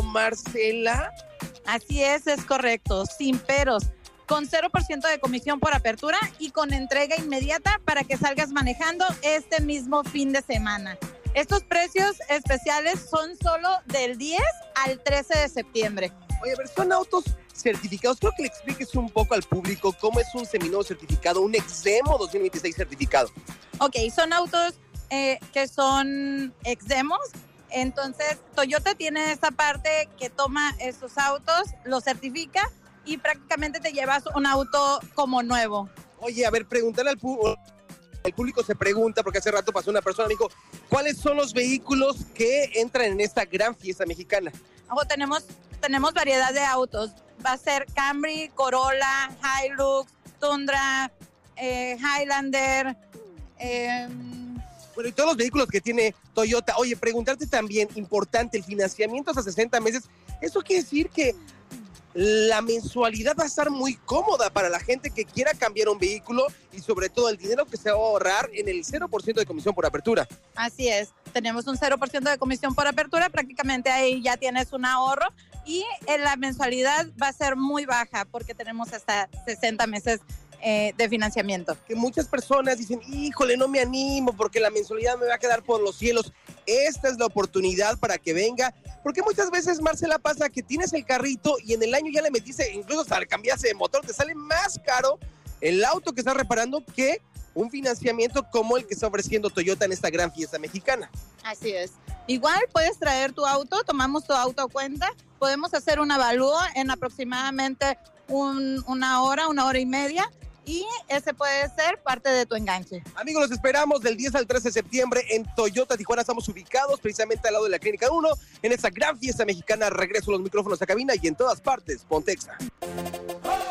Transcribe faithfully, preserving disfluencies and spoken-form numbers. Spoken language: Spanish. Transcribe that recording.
Marcela. Así es, es correcto, sin peros, con cero por ciento de comisión por apertura y con entrega inmediata para que salgas manejando este mismo fin de semana. Estos precios especiales son solo del diez al trece de septiembre. Oye, a ver, son autos certificados. Creo que le expliques un poco al público cómo es un seminuevo certificado, un Exdemo dos mil veintiséis certificado. Ok, son autos eh, que son Exdemos. Entonces, Toyota tiene esa parte que toma esos autos, los certifica y prácticamente te llevas un auto como nuevo. Oye, a ver, pregúntale al público. El público se pregunta, porque hace rato pasó una persona, me dijo, ¿cuáles son los vehículos que entran en esta gran fiesta mexicana? Ojo, tenemos, tenemos variedad de autos. Va a ser Camry, Corolla, Hilux, Tundra, eh, Highlander. Eh, bueno, y todos los vehículos que tiene Toyota. Oye, preguntarte también, importante, el financiamiento hasta sesenta meses. Eso quiere decir que la mensualidad va a estar muy cómoda para la gente que quiera cambiar un vehículo y sobre todo el dinero que se va a ahorrar en el cero por ciento de comisión por apertura. Así es, tenemos un cero por ciento de comisión por apertura, prácticamente ahí ya tienes un ahorro y en la mensualidad va a ser muy baja porque tenemos hasta sesenta meses eh, de financiamiento. Que muchas personas dicen, híjole, no me animo porque la mensualidad me va a quedar por los cielos. Esta es la oportunidad para que venga, porque muchas veces, Marcela, pasa que tienes el carrito y en el año ya le metiste, incluso hasta cambiarse de motor, te sale más caro el auto que estás reparando que un financiamiento como el que está ofreciendo Toyota en esta gran fiesta mexicana. Así es. Igual puedes traer tu auto, tomamos tu auto a cuenta, podemos hacer un avalúo en aproximadamente un, una hora, una hora y media, y ese puede ser parte de tu enganche. Amigos, los esperamos del diez al trece de septiembre en Toyota Tijuana. Estamos ubicados precisamente al lado de la Clínica uno en esta gran fiesta mexicana. Regreso los micrófonos a cabina y en todas partes, Pontexa.